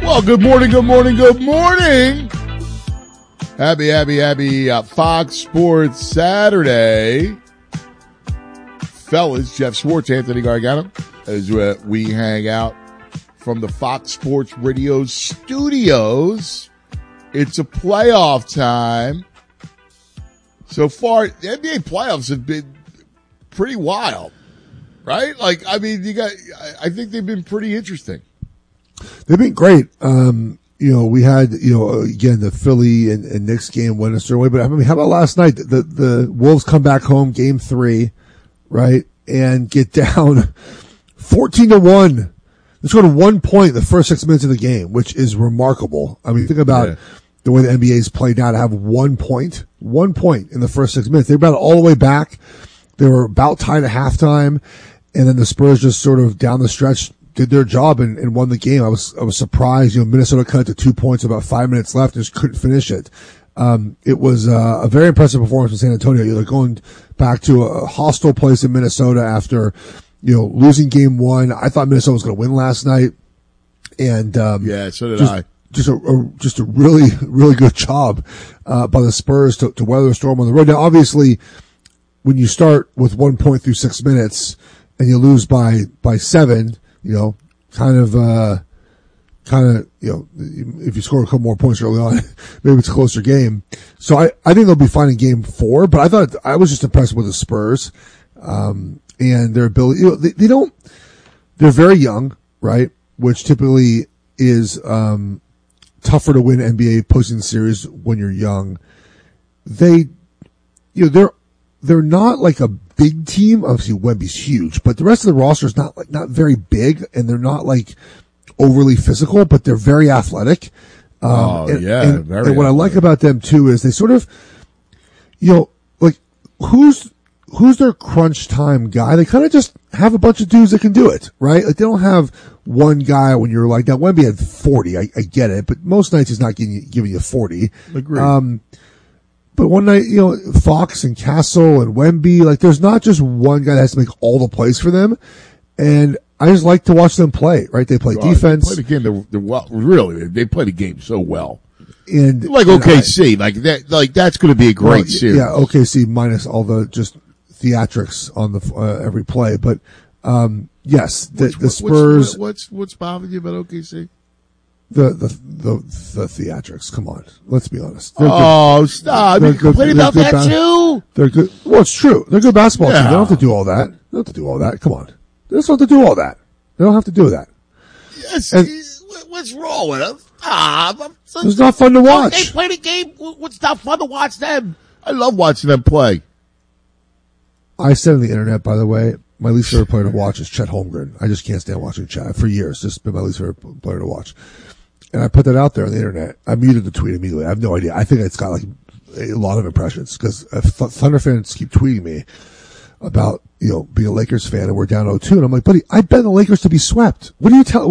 Well, good morning. Happy Fox Sports Saturday. Fellas, Jeff Schwartz, Anthony Gargano, as we hang out from the Fox Sports Radio studios. It's a playoff time. So far, the NBA playoffs have been pretty wild, right? I think they've been pretty interesting. They've been great. We had, again, the Philly and Knicks game went a certain way, but how about last night? The Wolves come back home, game 3, right? And get down 14-1. They scored 1 point in the first 6 minutes of the game, which is remarkable. I mean, think about the way the NBA's played now to have 1 point in the first 6 minutes. They brought it all the way back. They were about tied at halftime, and then the Spurs just sort of down the stretch did their job and won the game. I was surprised. Minnesota cut to 2 points, about 5 minutes left, and just couldn't finish it. It was a very impressive performance from San Antonio. You're going back to a hostile place in Minnesota after losing game 1. I thought Minnesota was going to win last night, and so did I. Just a really, really good job by the Spurs to weather the storm on the road. Now, obviously, when you start with 1 point through 6 minutes and you lose by 7, if you score a couple more points early on, maybe it's a closer game. So I think they'll be fine in game 4, but I was just impressed with the Spurs, and their ability. They're very young, right? Which typically is, tougher to win NBA postseason series when you're young. They're not like a big team. Obviously, Wemby's huge, but the rest of the roster is not very big, and they're not like overly physical, but they're very athletic. And what I like about them too is they sort of, who's their crunch time guy? They kind of just have a bunch of dudes that can do it, right? Like they don't have one guy when you're like, now Wemby had 40. I get it, but most nights he's not giving you 40. Agreed. But one night, Fox and Castle and Wemby, there's not just one guy that has to make all the plays for them. And I just like to watch them play, right? They play defense. They play the game, they play the game so well. And OKC, that's going to be a great series. Yeah, OKC minus all the just theatrics on the every play. But, yes, the Spurs. What's bothering you about OKC? The theatrics. Come on, let's be honest. Stop! You complain about that too. They're good. Well, it's true. They're a good basketball team. They don't have to do all that. They don't have to do all that. Come on, they don't have to do all that. They don't have to do that. Yes. What's wrong with them? It's not fun to watch. They play the game. What's not fun to watch them? I love watching them play. I said on the internet, by the way, my least favorite player to watch is Chet Holmgren. I just can't stand watching Chet for years. Just been my least favorite player to watch. And I put that out there on the internet. I muted the tweet immediately. I have no idea. I think it's got a lot of impressions because Thunder fans keep tweeting me about, being a Lakers fan and we're down 0-2. And I'm like, buddy, I bet the Lakers to be swept. What do you tell,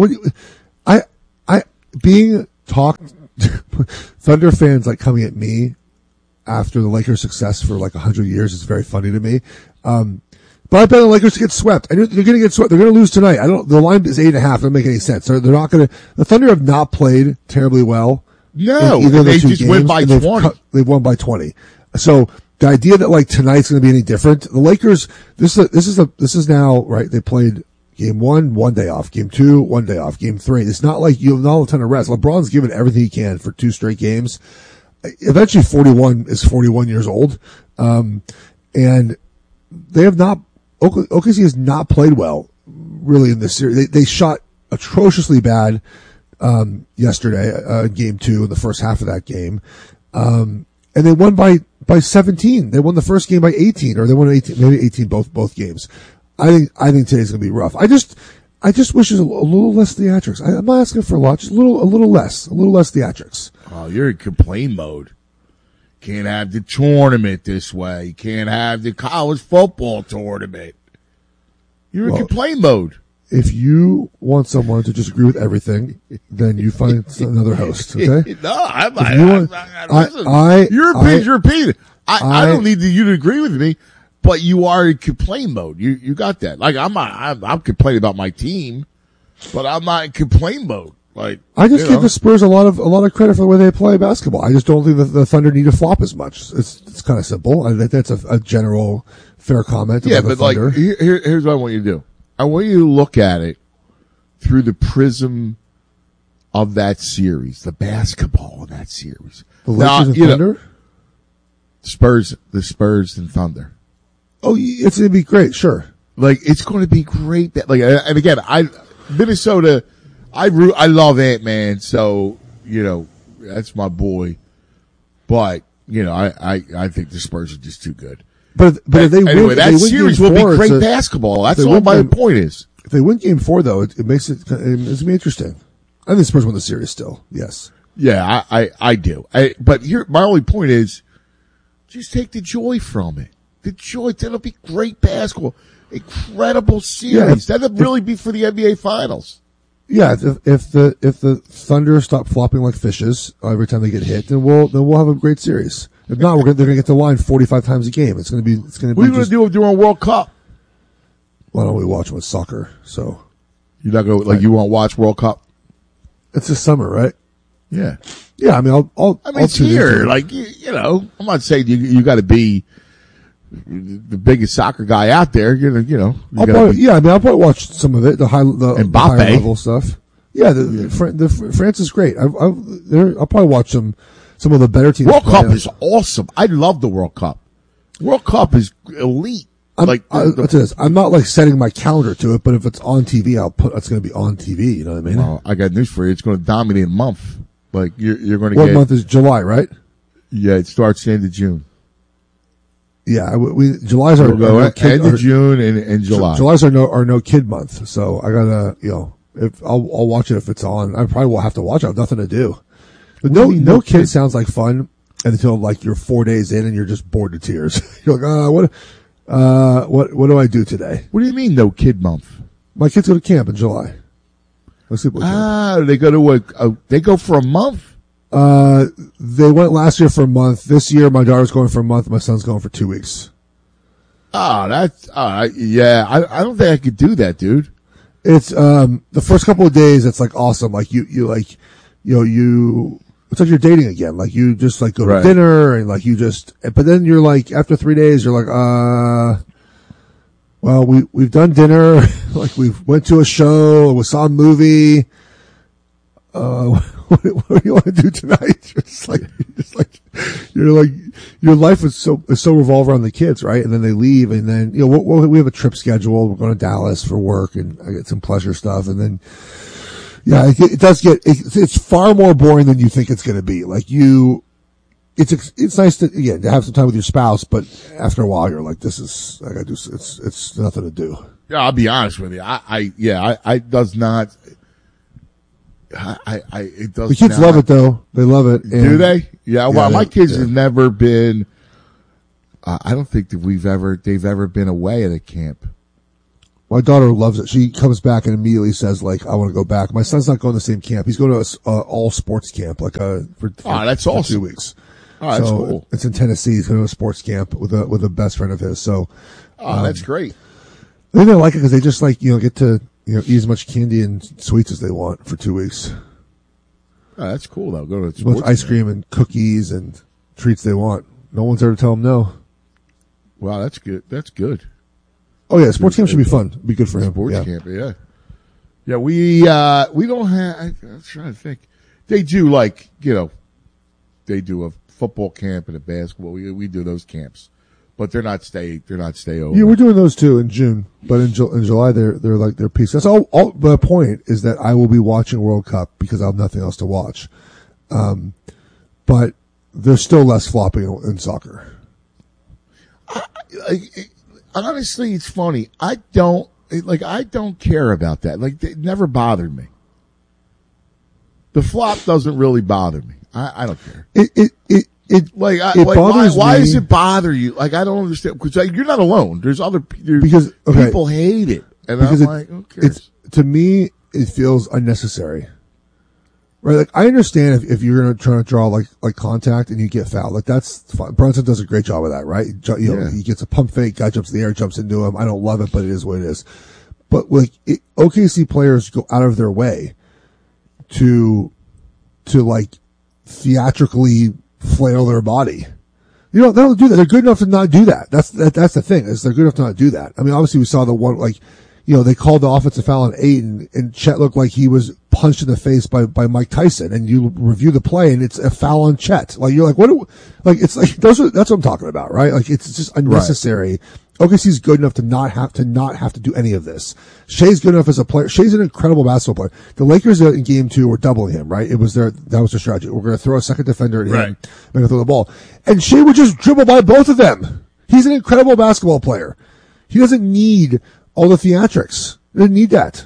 being talked, Thunder fans coming at me after the Lakers' success for 100 years is very funny to me. But I bet the Lakers to get swept. I know they're going to get swept. They're going to lose tonight. The line is 8.5. Doesn't make any sense. They're not going to, the Thunder have not played terribly well. No, they just win by 20. They've won by 20. So the idea that tonight's going to be any different, the Lakers, this is now, right? They played game 1, 1 day off. Game 2, 1 day off. Game 3. It's not like you have not a ton of rest. LeBron's given everything he can for 2 straight games. Eventually 41 is 41 years old. And they have not, OKC has not played well, really, in this series. They shot atrociously bad, yesterday, game 2 in the first half of that game. And they won by 17. They won the first game by 18, or they won 18, maybe 18 both games. I think today's gonna be rough. I just wish there's a little less theatrics. I'm not asking for a lot, just a little less theatrics. Oh, you're in complain mode. Can't have the tournament this way. Can't have the college football tournament. You're in complain mode. If you want someone to disagree with everything, then you find another host, okay? No, your opinion. I don't need you to agree with me, but you are in complain mode. You got that. I'm complaining about my team, but I'm not in complain mode. Like, I just give the Spurs a lot of credit for the way they play basketball. I just don't think that the Thunder need to flop as much. It's kind of simple. I think that's a general fair comment. Yeah, but like, here's what I want you to do. I want you to look at it through the prism of that series, the basketball of that series. The Lakers and Thunder? The Spurs and Thunder. Oh, it's going to be great, sure. Like, it's going to be great. Like, and again, Minnesota, I love Ant-Man, so, that's my boy. But, I think the Spurs are just too good. But if they anyway, win, that series will be great basketball. That's all my point is. If they win Game 4, though, it makes it's going to be interesting. I think the Spurs win the series still. Yes. Yeah, I do. But here, my only point is, just take the joy from it. The joy. That'll be great basketball. Incredible series. That'll really be for the NBA Finals. Yeah, if the Thunder stop flopping like fishes every time they get hit, then we'll have a great series. If not, they're gonna get the line 45 times a game. It's gonna be. What are you gonna do during World Cup? Well, I don't really watch with soccer, so you're not gonna you won't watch World Cup. It's this summer, right? Yeah. Yeah, I mean, I'll it's here. Like, I'm not saying you got to be the biggest soccer guy out there. I'll probably watch some of it, the higher level stuff. Yeah, the France is great. I'll probably watch some of the better teams. World Cup is awesome. I love the World Cup. World Cup is elite. I'm not like setting my calendar to it, but if it's on TV, it's going to be on TV. You know what I mean? Well, I got news for you. It's going to dominate a month. Like you're going to get. What month is July, right? Yeah, it starts end of June. Yeah, July's our end of June and July. July's our no kid month. So I gotta, if I'll watch it if it's on. I probably will have to watch it. I have nothing to do. But no kid sounds like fun until like you're 4 days in and you're just bored to tears. You're like, what do I do today? What do you mean no kid month? My kids go to camp in July. They go to they go for a month? They went last year for a month. This year, my daughter's going for a month. My son's going for 2 weeks. I don't think I could do that, dude. It's, the first couple of days, it's like awesome. Like it's like you're dating again. Like you just like go to dinner and like but then you're like, after 3 days, you're like, well, we've done dinner, like we went to a show, we saw a movie. What do you want to do tonight? You're like, your life is so revolved around the kids, right? And then they leave, and then we have a trip scheduled. We're going to Dallas for work, and I get some pleasure stuff, and then it does get it's far more boring than you think it's going to be. Like it's nice to have some time with your spouse, but after a while you're like, this is I got to do. It's nothing to do. Yeah, I'll be honest with you. I does not. It does. The kids love it though. They love it. Do they? Yeah. Well, my kids have never been. I don't think that they've ever been away at a camp. My daughter loves it. She comes back and immediately says, like, I want to go back. My son's not going to the same camp. He's going to a all sports camp, like that's awesome. 2 weeks. Oh, that's cool. It's in Tennessee. He's going to a sports camp with a best friend of his. So, that's great. They like it because they just like, get to, eat as much candy and sweets as they want for 2 weeks. Oh, that's cool though. Go to as much ice cream and cookies and treats they want. No one's there to tell them no. Wow, that's good. That's good. Oh yeah, sports camp should be fun. Be good for him. Sports camp, yeah. Yeah, we don't have. I'm trying to think. They do they do a football camp and a basketball. We do those camps, but they're not stay over. Yeah, we're doing those too in June, but in July they're peace. That's all. The point is that I will be watching World Cup because I have nothing else to watch. But there's still less flopping in soccer. Honestly, it's funny. I don't care about that. Like, it never bothered me. The flop doesn't really bother me. I don't care. Why does it bother you? Like, I don't understand. Because you're not alone. There's other people hate it, and I'm like, who cares? To me, it feels unnecessary. Right, like I understand if you're going to try to draw like contact and you get fouled, like that's fine. Brunson does a great job of that, right? He gets a pump fake, guy jumps in the air, jumps into him. I don't love it, but it is what it is. But OKC players go out of their way to like theatrically flail their body. You know, they don't do that. They're good enough to not do that. That's the thing, is they're good enough to not do that. I mean, obviously we saw the one, like, you know, they called the offensive foul on 8 and Chet looked like he was punched in the face by Mike Tyson, and you review the play and it's a foul on Chet. Like, you're like, that's what I'm talking about, right? Like, it's just unnecessary. Right. OKC's good enough to not have to do any of this. Shai's good enough as a player. Shai's an incredible basketball player. The Lakers in game 2 were doubling him, right? That was their strategy. We're going to throw a second defender at him. Right. We're going to throw the ball. And Shai would just dribble by both of them. He's an incredible basketball player. He doesn't need all the theatrics. He doesn't need that.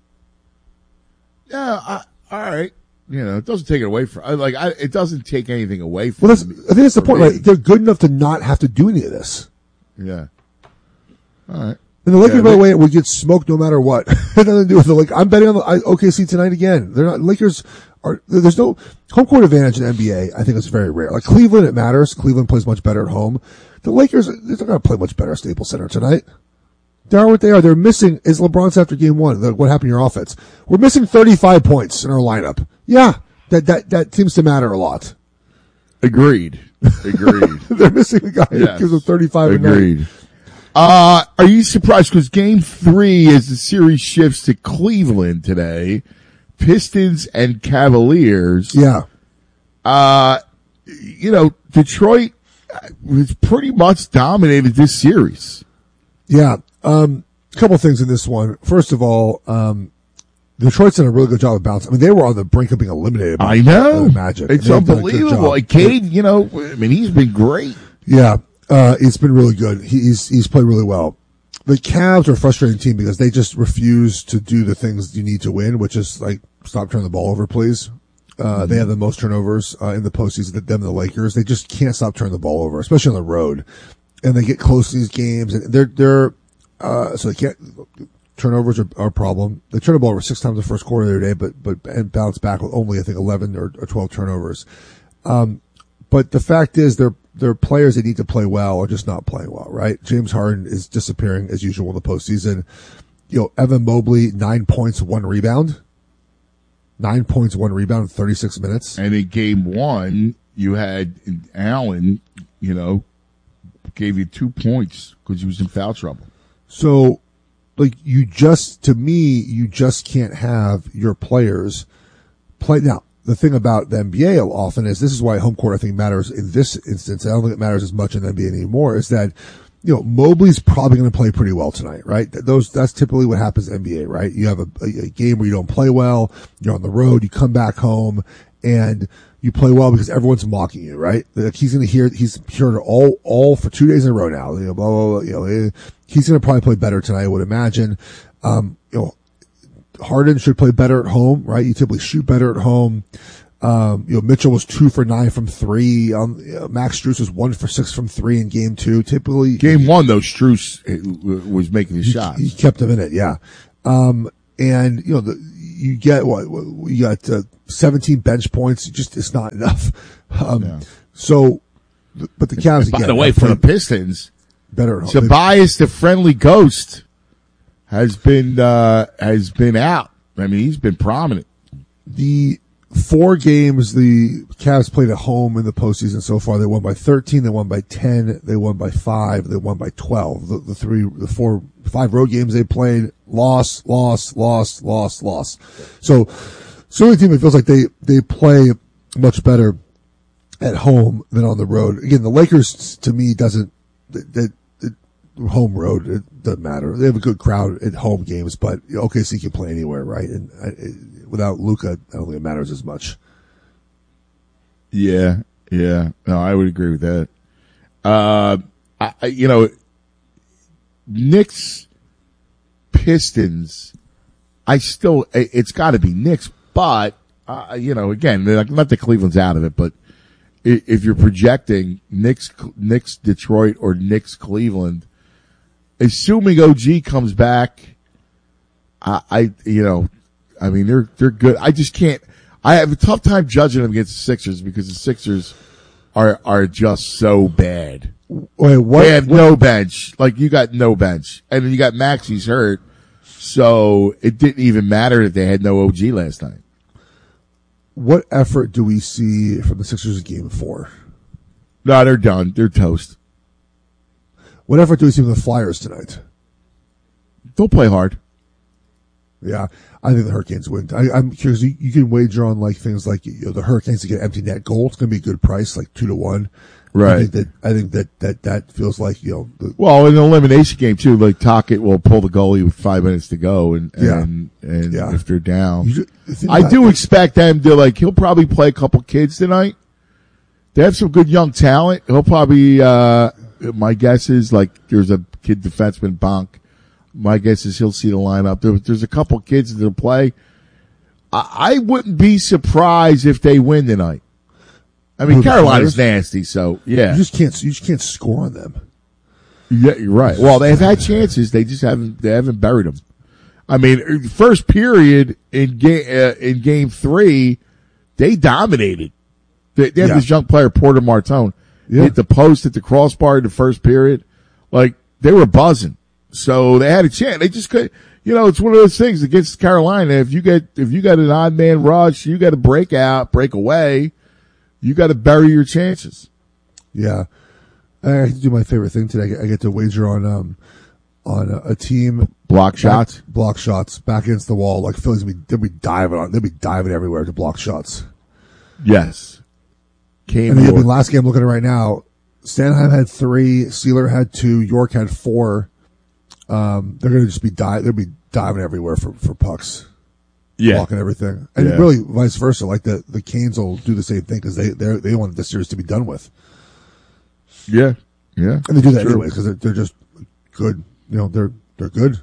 Yeah, all right. You know, it doesn't take it away from, it doesn't take anything away from. Well, I think that's the point, right? They're good enough to not have to do any of this. Yeah. All right. And the Lakers, by the way, would get smoked no matter what. Nothing to do with the Lakers. I'm betting on the OKC tonight again. Lakers there's no home court advantage in the NBA. I think it's very rare. Like Cleveland, it matters. Cleveland plays much better at home. The Lakers, they're not going to play much better at Staples Center tonight. They are what they are. They're missing, as LeBron's after game 1, what happened in your offense? We're missing 35 points in our lineup. Yeah, that seems to matter a lot. Agreed. They're missing the guy who gives them 35 Agreed. a night. Are you surprised? Because game 3, as the series shifts to Cleveland today, Pistons and Cavaliers. Yeah. You know, Detroit was pretty much dominated this series. Yeah. A couple things in this one. First of all, Detroit's done a really good job of bouncing. I mean, they were on the brink of being eliminated by the Magic. It's unbelievable. Like Cade, you know, I mean, he's been great. Yeah. It's been really good. He's played really well. The Cavs are a frustrating team because they just refuse to do the things you need to win, which is like, stop turning the ball over, please. They have the most turnovers, in the postseason than them and the Lakers. They just can't stop turning the ball over, especially on the road. And they get close to these games and so they can't, turnovers are a problem. They turned the ball over 6 times the first quarter of their day, and bounced back with only, I think, 11 or 12 turnovers. But the fact is they're players that need to play well are just not playing well, right? James Harden is disappearing as usual in the postseason. You know, Evan Mobley, 9 points, 1 rebound. 9 points, 1 rebound in 36 minutes. And in game 1, you had Allen, you know, gave you 2 points because he was in foul trouble. So, like, you just can't have your players play. Now, the thing about the NBA often is, this is why home court I think matters in this instance. I don't think it matters as much in the NBA anymore, is that, you know, Mobley's probably going to play pretty well tonight, right? That's typically what happens in the NBA, right? You have a game where you don't play well, you're on the road, you come back home, and you play well because everyone's mocking you, right? Like he's heard it all for 2 days in a row now. You know, blah, blah, blah, you know, he's going to probably play better tonight, I would imagine. You know, Harden should play better at home, right? You typically shoot better at home. You know, Mitchell was 2 for 9 from 3. Max Strus was 1 for 6 from 3 in game 2. Typically, game 1 though, Strus was making the shots. He kept him in it, yeah. And you know, you get you got 17 bench points. It's not enough. So, but the Cavs again. By the way, for the Pistons, better at home. Tobias, the friendly ghost, has been out. I mean, he's been prominent. The 4 games the Cavs played at home in the postseason so far, they won by 13, they won by 10, they won by 5, they won by 12. The 5 road games they played, loss. So, certainly team, it feels like they play much better at home than on the road. Again, the Lakers, to me, home road, it doesn't matter. They have a good crowd at home games, but OKC can play anywhere, right? And without Luka, I don't think it matters as much. Yeah. No, I would agree with that. You know, Knicks, Pistons, it's got to be Knicks, but, you know, again, not that Cleveland's out of it, but if you're projecting Knicks Detroit or Knicks Cleveland, assuming OG comes back, I mean, they're good. I have a tough time judging them against the Sixers because the Sixers are just so bad. Wait, what? They have no bench. Like, you got no bench. And then you got Maxi's hurt. So it didn't even matter that they had no OG last night. what effort do we see from the Sixers in Game 4? No, they're done. They're toast. What effort do we see from the Flyers tonight? They'll play hard. Yeah, I think the Hurricanes win. I'm curious. You can wager on like things like the Hurricanes to get an empty net goal. It's going to be a good price, like 2-1. Right. I think that feels like well, in an elimination game too, like Tocchet will pull the goalie with 5 minutes to go, and if they're down, I do expect them to he'll probably play a couple kids tonight. They have some good young talent. He'll probably. My guess is there's a kid defenseman Bonk. My guess is he'll see the lineup. There's a couple kids that'll play. I wouldn't be surprised if they win tonight. I mean, Carolina's nasty, so yeah. You just can't score on them. Yeah, you're right. Well, they've had chances. They just haven't buried them. I mean, first period in game 3, they dominated. They had this young player, Porter Martone, hit the post at the crossbar in the first period. They were buzzing. So they had a chance. They just couldn't. It's one of those things against Carolina. If you got an odd man rush, you got to break away. You got to bury your chances. Yeah, I get to do my favorite thing today. I get to wager on a team block shots back against the wall. Like Phillies, they'll be diving everywhere to block shots. Yes, and the last game I'm looking at right now, Sanheim had 3, Sealer had 2, York had 4. They're going to just be they'll be diving everywhere for pucks. Yeah. Blocking everything. And really vice versa. Like the Canes will do the same thing because they want the series to be done with. Yeah. Yeah. And they do that anyway because they're just good. They're good.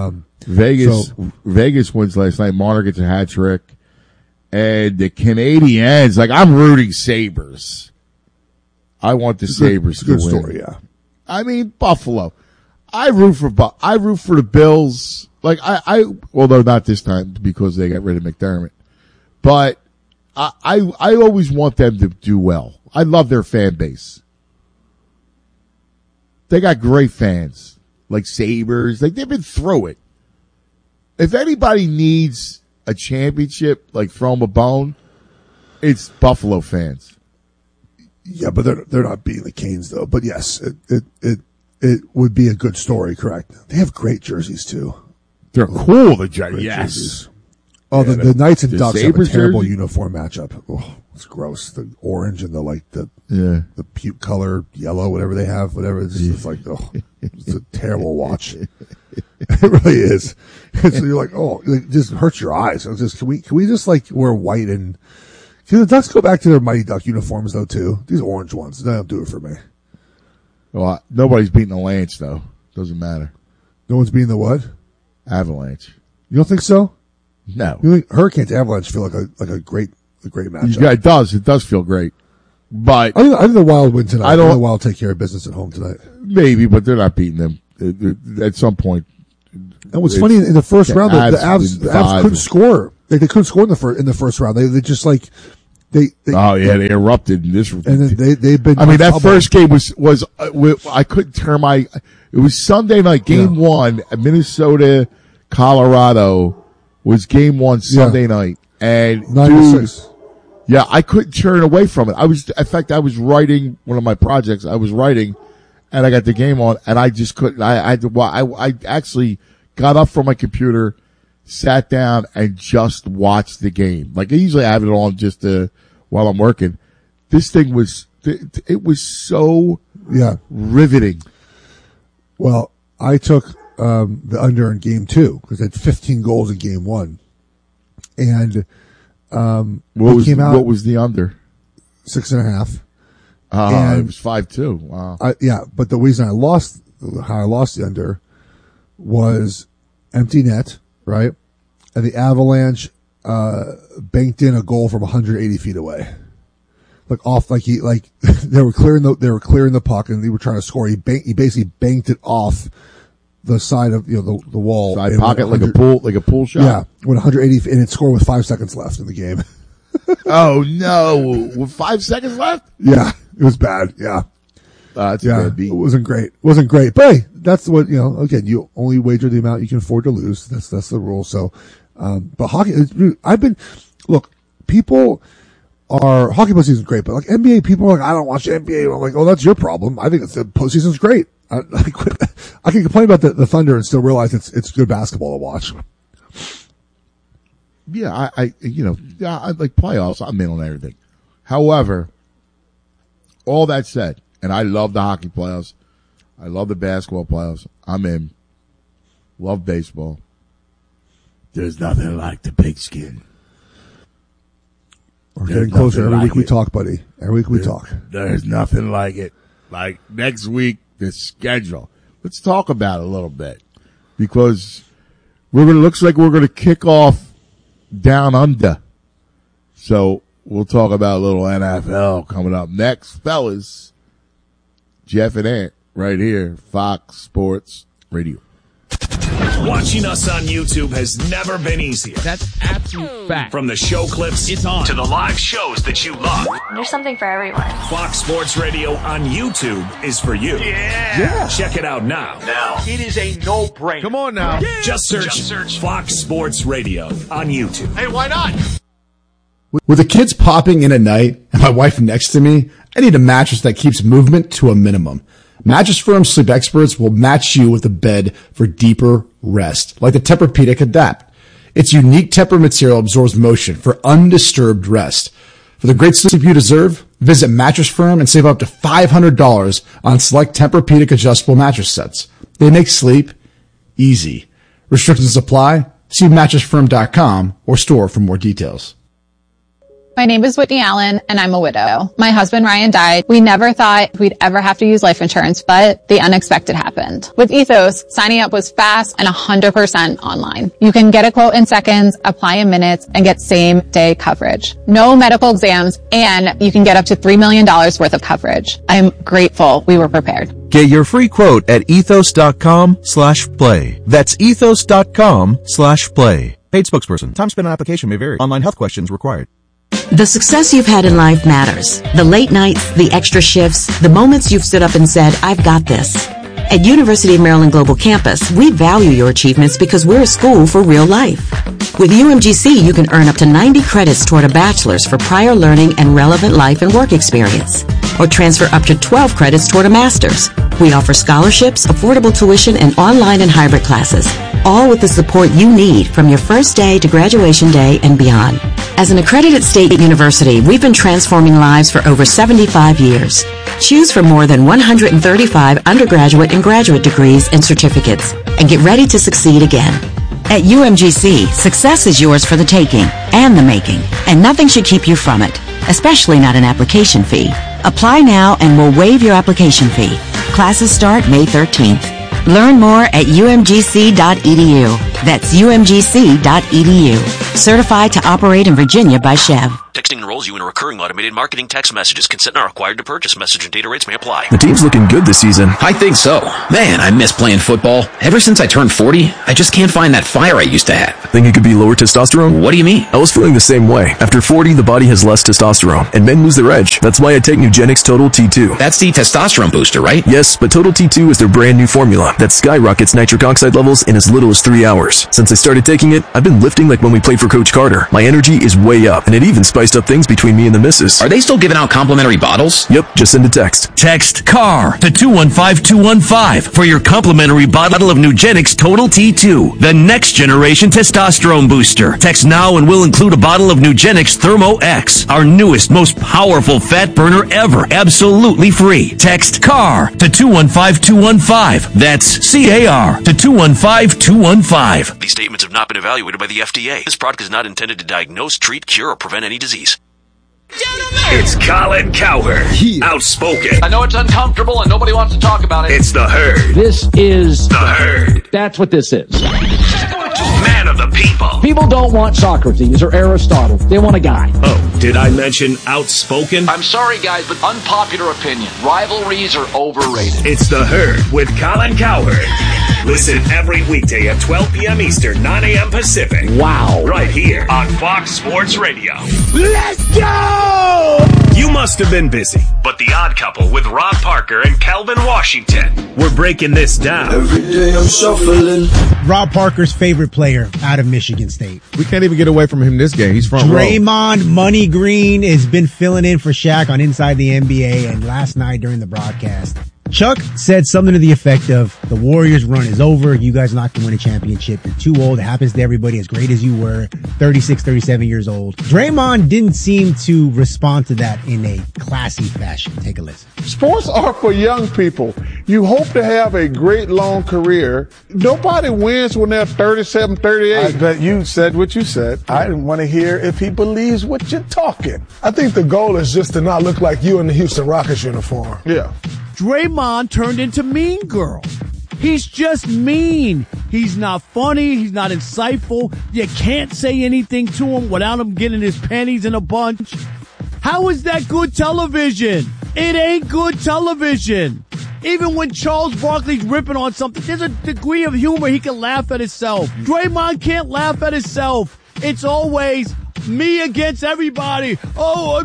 Vegas wins last night. Marner gets a hat trick. And the Canadiens, I'm rooting Sabres. I want the Sabres to win. Good story, yeah. I mean, Buffalo. I root for the Bills. Although not this time because they got rid of McDermott, but I always want them to do well. I love their fan base. They got great fans, like Sabres. They've been through it. If anybody needs a championship, throw them a bone, it's Buffalo fans. Yeah, but they're not beating the Canes though. But yes, it would be a good story, correct? They have great jerseys too. They're cool, the jerseys. Yes. Jerseys. Oh, the Knights and Ducks have a terrible uniform matchup. Oh, it's gross. The orange and the puke color, yellow, whatever they have, whatever. It's just it's a terrible watch. It really is. So you're it just hurts your eyes. It's just, can we just wear white and, can the Ducks go back to their Mighty Duck uniforms though too? These orange ones, they don't do it for me. Well, nobody's beating the Lance though. Doesn't matter. No one's beating the what? Avalanche. You don't think so? No. You think Hurricanes Avalanche feel like a great matchup? Yeah, it does. It does feel great. But I think the Wild win tonight. I think the Wild take care of business at home tonight. Maybe, but they're not beating them at some point. And what's funny in the first round, the Avs couldn't score. They couldn't score in the first round. They just they erupted in this. And then they've been. I mean, that first game was I couldn't turn my. It was Sunday night, game 1, Minnesota, Colorado was game 1 Sunday night, and 9-6. Yeah, I couldn't turn away from it. In fact, I was writing one of my projects. I was writing, and I got the game on, and I just couldn't. I actually got up from my computer, sat down, and just watched the game. I usually have it on just while I'm working. This thing was so riveting. Well, I took the under in game 2 because it had 15 goals in game 1, and what was the under? 6.5. It was 5-2. Wow. But the reason I lost the under was empty net, right? And the Avalanche banked in a goal from 180 feet away. They were clearing the puck and they were trying to score. He basically banked it off the side of the wall. Side pocket like a pool shot. Yeah, with 180 feet, and it scored with 5 seconds left in the game. Oh no! With 5 seconds left? Yeah, it was bad. Yeah. That's a bad beat. It wasn't great. But hey, that's what, again, you only wager the amount you can afford to lose. That's the rule. So, but hockey, people are, hockey postseason's great, but like NBA, people are like, I don't watch the NBA. I'm like, oh, that's your problem. I think the postseason's great. I can complain about the Thunder and still realize it's good basketball to watch. Yeah, I like playoffs. I'm in on everything. However, all that said, and I love the hockey playoffs. I love the basketball playoffs. I'm in. Love baseball. There's nothing like the pigskin. We're getting closer. Every week we talk, buddy. Every week we talk. There's nothing like it. Like next week, the schedule. Let's talk about it a little bit because looks like we're gonna kick off down under. So we'll talk about a little NFL coming up next, fellas. Jeff and Ant right here, Fox Sports Radio. Watching us on YouTube has never been easier. That's absolute fact. From the show clips it's on to the live shows that you love. There's something for everyone. Fox Sports Radio on YouTube is for you. Yeah. Check it out now. It is a no-brainer. Come on now. Yeah. Just search Fox Sports Radio on YouTube. Hey, why not? With the kids popping in at night and my wife next to me, I need a mattress that keeps movement to a minimum. Mattress Firm sleep experts will match you with a bed for deeper rest, like the Tempur-Pedic Adapt. Its unique Tempur material absorbs motion for undisturbed rest. For the great sleep you deserve, visit Mattress Firm and save up to $500 on select Tempur-Pedic adjustable mattress sets. They make sleep easy. Restrictions apply. See mattressfirm.com or store for more details. My name is Whitney Allen, and I'm a widow. My husband, Ryan, died. We never thought we'd ever have to use life insurance, but the unexpected happened. With Ethos, signing up was fast and 100% online. You can get a quote in seconds, apply in minutes, and get same-day coverage. No medical exams, and you can get up to $3 million worth of coverage. I'm grateful we were prepared. Get your free quote at ethos.com/play. That's ethos.com/play. Paid spokesperson. Time spent on application may vary. Online health questions required. The success you've had in life matters. The late nights, the extra shifts, the moments you've stood up and said, I've got this. At University of Maryland Global Campus, we value your achievements because we're a school for real life. With UMGC, you can earn up to 90 credits toward a bachelor's for prior learning and relevant life and work experience, or transfer up to 12 credits toward a master's. We offer scholarships, affordable tuition, and online and hybrid classes, all with the support you need from your first day to graduation day and beyond. As an accredited state university, we've been transforming lives for over 75 years. Choose from more than 135 undergraduate and graduate degrees and certificates, and get ready to succeed again. At UMGC, success is yours for the taking and the making, and nothing should keep you from it, especially not an application fee. Apply now and we'll waive your application fee. Classes start May 13th. Learn more at umgc.edu. That's umgc.edu. Certified to operate in Virginia by Chev. Texting enrolls you in a recurring automated marketing text messages. Consent not required to purchase. Message and data rates may apply. The team's looking good this season. I think so. Man, I miss playing football. Ever since I turned 40, I just can't find that fire I used to have. Think it could be lower testosterone? What do you mean? I was feeling the same way. After 40, the body has less testosterone, and men lose their edge. That's why I take Nugenix Total T2. That's the testosterone booster, right? Yes, but Total T2 is their brand new formula that skyrockets nitric oxide levels in as little as 3 hours. Since I started taking it, I've been lifting like when we played for Coach Carter. My energy is way up, and it even spiced up things between me and the missus. Are they still giving out complimentary bottles? Yep, just send a text. Text CAR to 215215 for your complimentary bottle of Nugenix Total T2, the next generation testosterone booster. Text now and we'll include a bottle of Nugenix Thermo X, our newest, most powerful fat burner ever, absolutely free. Text CAR to 215215. That's CAR to 215215. These statements have not been evaluated by the FDA. This product is not intended to diagnose, treat, cure, or prevent any disease. It's Colin Cowherd. Outspoken. I know it's uncomfortable and nobody wants to talk about it. It's the Herd. This is The Herd. That's what this is. Man of the people. People don't want Socrates or Aristotle. They want a guy. Oh, did I mention outspoken? I'm sorry, guys, but unpopular opinion. Rivalries are overrated. It's the Herd with Colin Cowherd. Listen every weekday at 12 p.m. Eastern, 9 a.m. Pacific. Wow. Right here on Fox Sports Radio. Let's go! You must have been busy, but The Odd Couple with Rob Parker and Calvin Washington. We're breaking this down. Every day I'm shuffling. Rob Parker's favorite player out of Michigan State. We can't even get away from him this game. He's front row. Draymond Money Green has been filling in for Shaq on Inside the NBA, and last night during the broadcast, Chuck said something to the effect of, the Warriors run is over. You guys are not going to win a championship. You're too old. It happens to everybody as great as you were. 36, 37 years old. Draymond didn't seem to respond to that in a classy fashion. Take a listen. Sports are for young people. You hope to have a great long career. Nobody wins when they're 37, 38. But you said what you said. I didn't want to hear if he believes what you're talking. I think the goal is just to not look like you in the Houston Rockets uniform. Yeah. Draymond turned into Mean Girl. He's just mean. He's not funny. He's not insightful. You can't say anything to him without him getting his panties in a bunch. How is that good television? It ain't good television. Even when Charles Barkley's ripping on something, there's a degree of humor he can laugh at himself. Draymond can't laugh at himself. It's always me against everybody. Oh,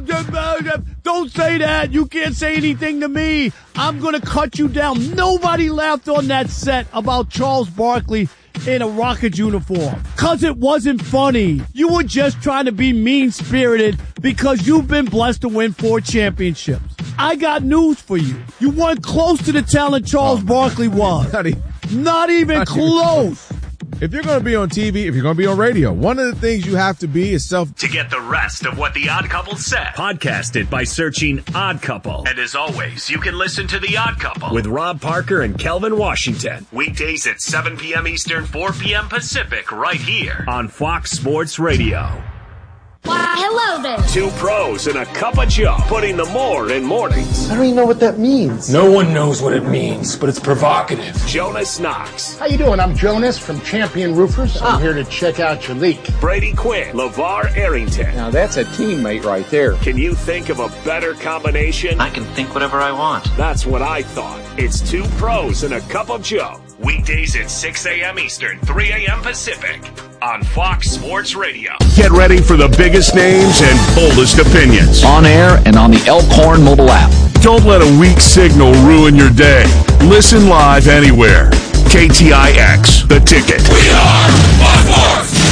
don't say that. You can't say anything to me. I'm going to cut you down. Nobody laughed on that set about Charles Barkley in a Rockets uniform because it wasn't funny. You were just trying to be mean-spirited because you've been blessed to win 4 championships. I got news for you. You weren't close to the talent Charles Barkley was. Not even close. If you're going to be on TV, if you're going to be on radio, one of the things you have to be is To get the rest of what The Odd Couple said, podcast it by searching Odd Couple. And as always, you can listen to The Odd Couple with Rob Parker and Kelvin Washington. Weekdays at 7 p.m. Eastern, 4 p.m. Pacific, right here on Fox Sports Radio. Why, hello there. 2 pros and a cup of Joe, putting the more in mornings. I don't even know what that means. No one knows what it means, but it's provocative. Jonas Knox. How you doing? I'm Jonas from Champion Roofers. I'm here to check out your leak. Brady Quinn. LeVar Arrington. Now that's a teammate right there. Can you think of a better combination? I can think whatever I want. That's what I thought. It's 2 pros and a cup of Joe. Weekdays at 6 a.m. Eastern, 3 a.m. Pacific on Fox Sports Radio. Get ready for the biggest names and boldest opinions. On air and on the Elkhorn mobile app. Don't let a weak signal ruin your day. Listen live anywhere. KTIX, The Ticket. We are Fox Sports.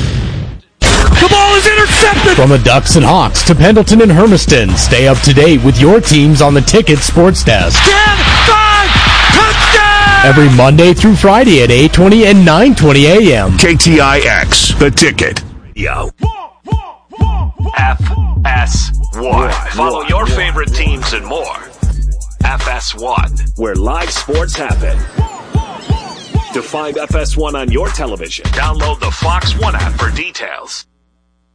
The ball is intercepted! From the Ducks and Hawks to Pendleton and Hermiston, stay up to date with your teams on the Ticket Sports Desk. 10, 5, touchdown! Every Monday through Friday at 8:20 and 9:20 a.m. KTIX, The Ticket. Yo. FS1. Follow your favorite teams and more. FS1, where live sports happen. To find FS1 on your television, download the Fox One app for details.